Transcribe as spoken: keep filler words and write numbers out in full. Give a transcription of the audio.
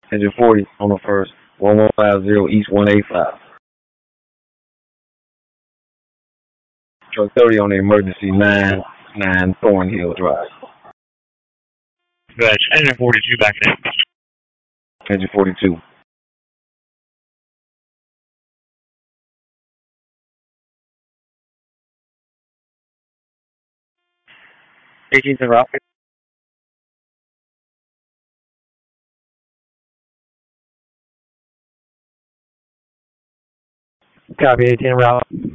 Engine forty on the first. one one five zero East one eighty-five. Truck thirty on the emergency nine nine Thornhill Drive. Good. Engine forty-two back there. Engine forty-two. eighteenth and route. Copy, eighteen route.